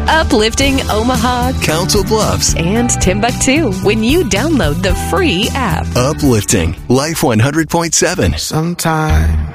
Uplifting Omaha, Council Bluffs, and Timbuktu when you download the free app. Uplifting Life 100.7. Sometimes